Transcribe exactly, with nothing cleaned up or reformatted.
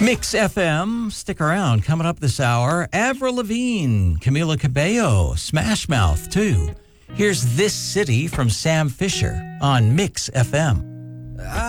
Mix F M, stick around. Coming up this hour, Avril Lavigne, Camila Cabello, Smash Mouth, too. Here's This City from Sam Fisher on Mix F M.